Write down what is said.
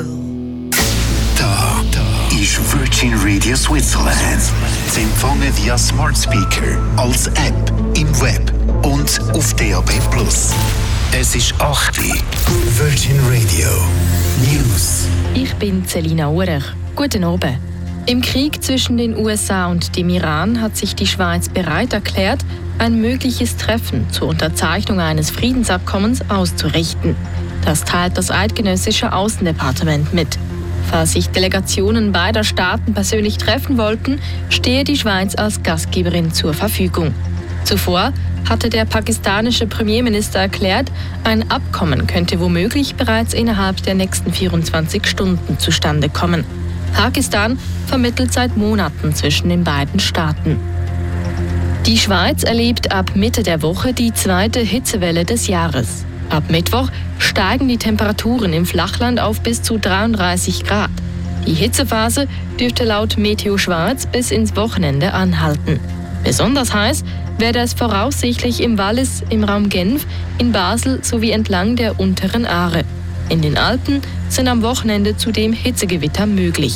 Da ist Virgin Radio Switzerland. Zu empfangen via Smart Speaker, als App, im Web und auf DAB+. Es ist 8 Uhr. Virgin Radio News. Ich bin Selina Urech. Guten Abend. Im Krieg zwischen den USA und dem Iran hat sich die Schweiz bereit erklärt, ein mögliches Treffen zur Unterzeichnung eines Friedensabkommens auszurichten. Das teilt das eidgenössische Außendepartement mit. Falls sich Delegationen beider Staaten persönlich treffen wollten, stehe die Schweiz als Gastgeberin zur Verfügung. Zuvor hatte der pakistanische Premierminister erklärt, ein Abkommen könnte womöglich bereits innerhalb der nächsten 24 Stunden zustande kommen. Pakistan vermittelt seit Monaten zwischen den beiden Staaten. Die Schweiz erlebt ab Mitte der Woche die zweite Hitzewelle des Jahres. Ab Mittwoch steigen die Temperaturen im Flachland auf bis zu 33 Grad. Die Hitzephase dürfte laut Meteo Schweiz bis ins Wochenende anhalten. Besonders heiß werde es voraussichtlich im Wallis, im Raum Genf, in Basel sowie entlang der unteren Aare. In den Alpen sind am Wochenende zudem Hitzegewitter möglich.